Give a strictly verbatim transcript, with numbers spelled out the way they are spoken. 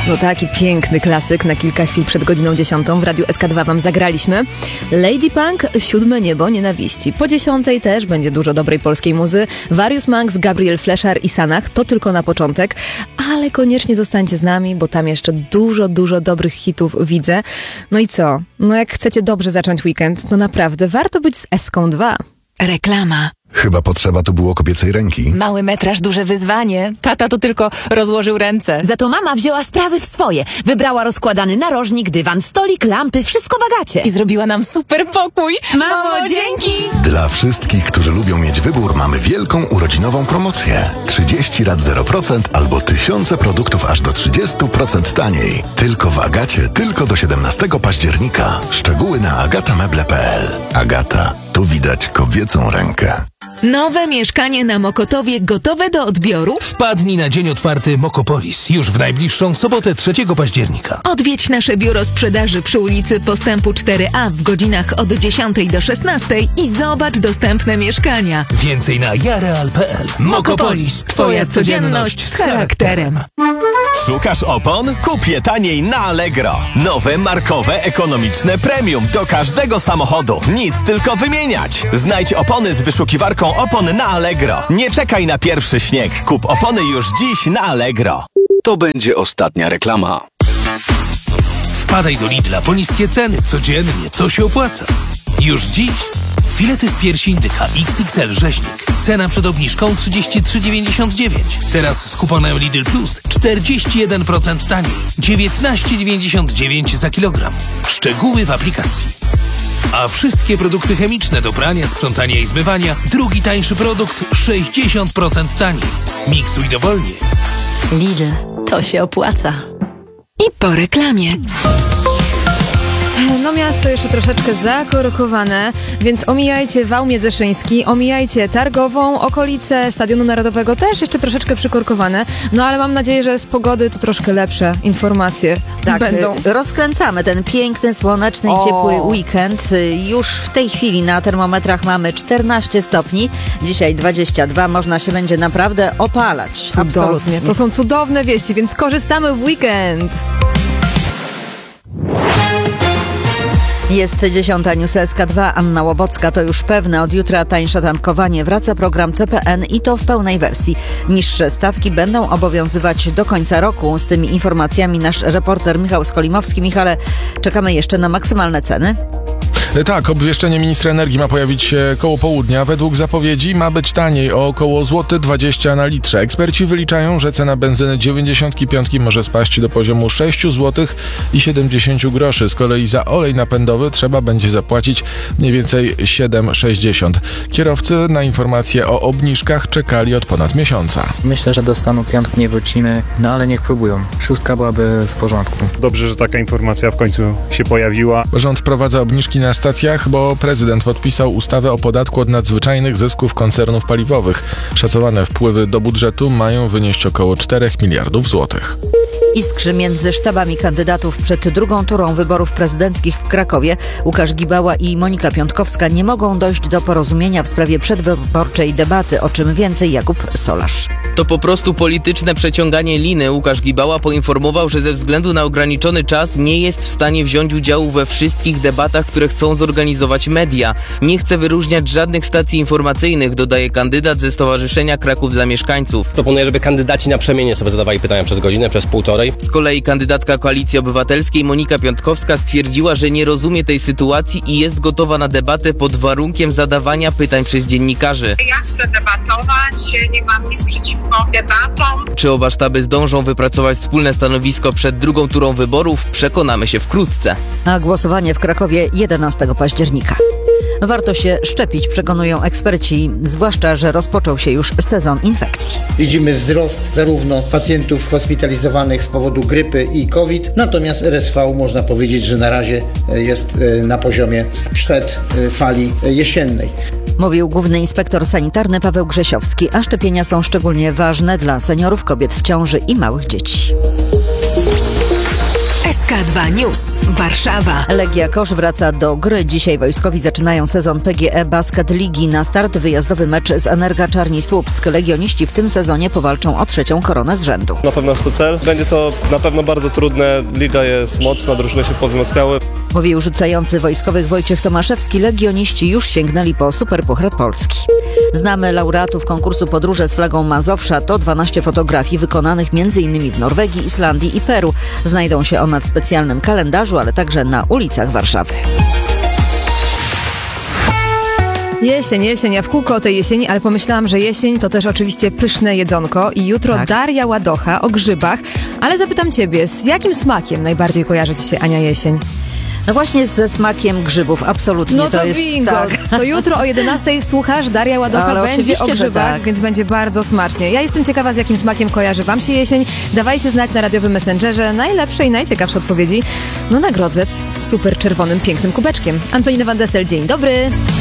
No taki piękny klasyk na kilka chwil przed godziną dziesiątą w Radiu S K dwa wam zagraliśmy. Lady Punk, Siódme niebo nienawiści. Po dziesiątej też będzie dużo dobrej polskiej muzy. Various Monks, Gabriel Fleszar i Sanach. To tylko na początek, ale koniecznie zostańcie z nami, bo tam jeszcze dużo, dużo dobrych hitów widzę. No i co? No jak chcecie dobrze zacząć weekend, to naprawdę warto być z S K dwa. Reklama. Chyba potrzeba tu było kobiecej ręki. Mały metraż, duże wyzwanie. Tata to tylko rozłożył ręce. Za to mama wzięła sprawy w swoje. Wybrała rozkładany narożnik, dywan, stolik, lampy, wszystko w Agacie. I zrobiła nam super pokój. Mamo, dzięki! Dla wszystkich, którzy lubią mieć wybór, mamy wielką urodzinową promocję. trzydzieści rat zero procent albo tysiące produktów aż do trzydzieści procent taniej. Tylko w Agacie, tylko do siedemnastego października. Szczegóły na agatameble kropka p l. Agata, tu widać kobiecą rękę. Nowe mieszkanie na Mokotowie gotowe do odbioru? Wpadnij na dzień otwarty Mokopolis już w najbliższą sobotę trzeciego października. Odwiedź nasze biuro sprzedaży przy ulicy Postępu cztery A w godzinach od dziesiątej do szesnastej i zobacz dostępne mieszkania. Więcej na jareal kropka p l. Mokopolis. Twoja codzienność z charakterem. Szukasz opon? Kup je taniej na Allegro. Nowe, markowe, ekonomiczne premium do każdego samochodu. Nic tylko wymieniać. Znajdź opony z wyszukiwarką opon na Allegro. Nie czekaj na pierwszy śnieg. Kup opony już dziś na Allegro. To będzie ostatnia reklama. Wpadaj do Lidla po niskie ceny. Codziennie to się opłaca. Już dziś filety z piersi indyka X X L rzeźnik. Cena przed obniżką trzydzieści trzy dziewięćdziesiąt dziewięć. Teraz z kuponem Lidl Plus czterdzieści jeden procent taniej. dziewiętnaście dziewięćdziesiąt dziewięć za kilogram. Szczegóły w aplikacji. A wszystkie produkty chemiczne do prania, sprzątania i zmywania, drugi tańszy produkt sześćdziesiąt procent taniej. Miksuj dowolnie. Lidl, to się opłaca. I po reklamie. No miasto jeszcze troszeczkę zakorkowane, więc omijajcie Wał Miedzeszyński, omijajcie Targową, okolice Stadionu Narodowego też jeszcze troszeczkę przykorkowane, no ale mam nadzieję, że z pogody to troszkę lepsze informacje tak, będą. Rozkręcamy ten piękny, słoneczny O. i ciepły weekend. Już w tej chwili na termometrach mamy czternaście stopni, dzisiaj dwadzieścia dwa, można się będzie naprawdę opalać. Cudownie, Absolutnie. to są cudowne wieści, więc korzystamy w weekend. Jest dziesiąta, News S K dwa, Anna Łobocka, to już pewne. Od jutra tańsze tankowanie. Wraca program C P N i to w pełnej wersji. Niższe stawki będą obowiązywać do końca roku. Z tymi informacjami nasz reporter Michał Skolimowski. Michale, czekamy jeszcze na maksymalne ceny. Tak, obwieszczenie ministra energii ma pojawić się koło południa. Według zapowiedzi ma być taniej o około złoty dwadzieścia na litrze. Eksperci wyliczają, że cena benzyny dziewięćdziesiątki piątki może spaść do poziomu sześć złotych i siedemdziesiąt groszy. Z kolei za olej napędowy trzeba będzie zapłacić mniej więcej siedem sześćdziesiąt. Kierowcy na informacje o obniżkach czekali od ponad miesiąca. Myślę, że do stanu piątku nie wrócimy, no ale niech próbują. Szóstka byłaby w porządku. Dobrze, że taka informacja w końcu się pojawiła. Rząd wprowadza obniżki na stacjach, bo prezydent podpisał ustawę o podatku od nadzwyczajnych zysków koncernów paliwowych. Szacowane wpływy do budżetu mają wynieść około czterech miliardów złotych. Iskrzy między sztabami kandydatów przed drugą turą wyborów prezydenckich w Krakowie. Łukasz Gibała i Monika Piątkowska nie mogą dojść do porozumienia w sprawie przedwyborczej debaty, o czym więcej Jakub Solarz. To po prostu polityczne przeciąganie liny. Łukasz Gibała poinformował, że ze względu na ograniczony czas nie jest w stanie wziąć udziału we wszystkich debatach, które chcą zorganizować media. Nie chce wyróżniać żadnych stacji informacyjnych, dodaje kandydat ze Stowarzyszenia Kraków dla Mieszkańców. Proponuję, żeby kandydaci naprzemiennie sobie zadawali pytania przez godzinę, przez półtorej. Z kolei kandydatka Koalicji Obywatelskiej Monika Piątkowska stwierdziła, że nie rozumie tej sytuacji i jest gotowa na debatę pod warunkiem zadawania pytań przez dziennikarzy. Ja chcę debatować, nie mam nic przeciwko debatom. Czy oba sztaby zdążą wypracować wspólne stanowisko przed drugą turą wyborów? Przekonamy się wkrótce. A głosowanie w Krakowie jedenastego października. Warto się szczepić, przekonują eksperci, zwłaszcza, że rozpoczął się już sezon infekcji. Widzimy wzrost zarówno pacjentów hospitalizowanych z powodu grypy i COVID, natomiast R S V można powiedzieć, że na razie jest na poziomie sprzed fali jesiennej. Mówił główny inspektor sanitarny Paweł Grzesiowski, a szczepienia są szczególnie ważne dla seniorów, kobiet w ciąży i małych dzieci. S K dwa News. Warszawa. Legia Kosz wraca do gry. Dzisiaj wojskowi zaczynają sezon P G E Basket Ligi. Na start wyjazdowy mecz z Energa Czarni Słupsk. Legioniści w tym sezonie powalczą o trzecią koronę z rzędu. Na pewno jest to cel. Będzie to na pewno bardzo trudne. Liga jest mocna, drużyny się powzmacniały. Mówił rzucający wojskowych Wojciech Tomaszewski. Legioniści już sięgnęli po Superpuchar Polski. Znamy laureatów konkursu Podróże z flagą Mazowsza. To dwanaście fotografii wykonanych m.in. w Norwegii, Islandii i Peru. Znajdą się one w specjalnym kalendarzu, ale także na ulicach Warszawy. Jesień, jesień, ja w kółko o tej jesieni, ale pomyślałam, że jesień to też oczywiście pyszne jedzonko i jutro Tak. Daria Ładocha o grzybach, ale zapytam ciebie, z jakim smakiem najbardziej kojarzy ci się, Ania, jesień? No właśnie ze smakiem grzybów, absolutnie. No to, to jest bingo, tak. to jutro o jedenastej słuchasz, Daria Ładocha Ale będzie o oczywiście, że grzybach, tak. więc będzie bardzo smacznie. Ja jestem ciekawa, z jakim smakiem kojarzy wam się jesień. Dawajcie znać na radiowym Messengerze najlepsze i najciekawsze odpowiedzi. No nagrodzę super czerwonym, pięknym kubeczkiem. Antonina Van Dessel, dzień dobry.